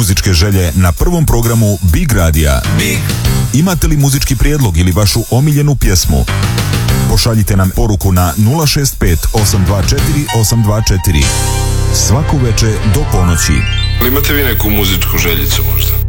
Muzičke želje na prvom programu Big Radija. Big. Imate li muzički prijedlog ili vašu omiljenu pjesmu? Pošaljite nam poruku na 065 824 824. Svaku večer do ponoći. Imate vi neku muzičku željicu možda?